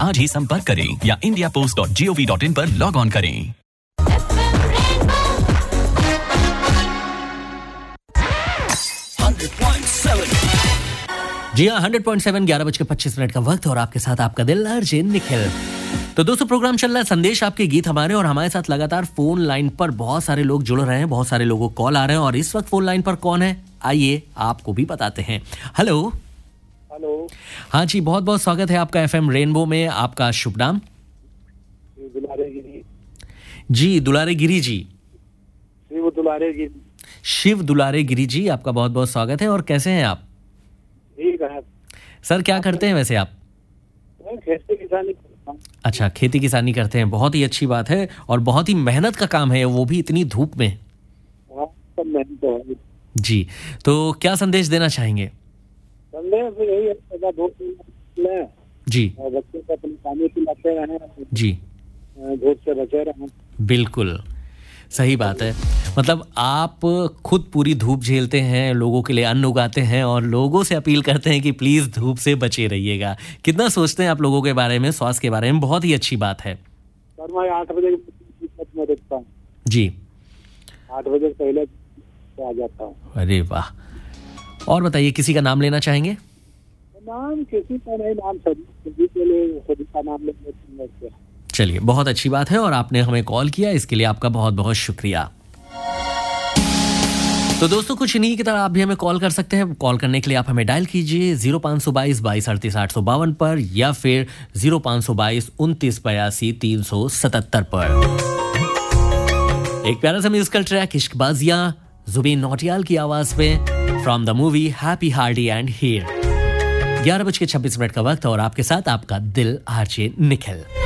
आज ही संपर्क करें या indiapost.gov.in पर लॉग ऑन करें। जी हाँ, 100.7 11:25 का वक्त और आपके साथ आपका दिल आरजे निखिल। तो दोस्तों, प्रोग्राम चल रहा है संदेश आपके गीत हमारे, और हमारे साथ लगातार फोन लाइन पर बहुत सारे लोग जुड़ रहे हैं, बहुत सारे लोगों को कॉल आ रहे हैं। और इस वक्त फोन लाइन पर कौन है, आइए आपको भी बताते हैं। हेलो। हेलो। हाँ जी, बहुत बहुत स्वागत है आपका एफएम रेनबो में। आपका शुभ नाम? दुलारे गिरी। जी, दुलारे गिरी जी। शिव दुलारे गिरी। शिव दुलारे गिरी जी, आपका बहुत बहुत स्वागत है। और कैसे हैं आप? ठीक है सर, क्या करते हैं वैसे आप? खेती किसानी करता हूं। अच्छा, खेती किसानी करते हैं, बहुत ही अच्छी बात है। और बहुत ही मेहनत का काम है, वो भी इतनी धूप में। हाँ, सब मेहनत तो है जी, तो क्या संदेश देना चाहेंगे? संदेश तो यही है, सदा धूप में लें जी और बच्चों को अपनी पानी पिलाते रहें, जी, धूप से बचे रहें। बिल्कुल सही बात है। मतलब आप खुद पूरी धूप झेलते हैं, लोगों के लिए अन्न उगाते हैं और लोगों से अपील करते हैं कि प्लीज धूप से बचे रहिएगा। कितना सोचते हैं आप लोगों के बारे में, स्वास्थ्य के बारे में, बहुत ही अच्छी बात है। सर, मैं 8 बजे में देखता हूँ। जी, 8 बजे से पहले आ जाता हूँ। अरे वाह। और बताइए, किसी का नाम लेना चाहेंगे? नाम किसी का नहीं, नाम सभी के लिए सभी का नाम लेते हैं। चलिए, बहुत अच्छी बात है और आपने हमें कॉल किया, इसके लिए आपका बहुत बहुत शुक्रिया। तो दोस्तों, कुछ इन्हीं की तरह आप भी हमें कॉल कर सकते हैं। कॉल करने के लिए आप हमें डायल कीजिए 0522 22 38 852 पर या फिर 0522 29 82 377 पर। एक प्यारा सा म्यूजिकल ट्रैक इश्कबाजियां जुबीन नौटियाल की आवाज में from the movie happy Hardy and here. 11:26 का वक्त और आपके साथ आपका दिल आरजे निखिल।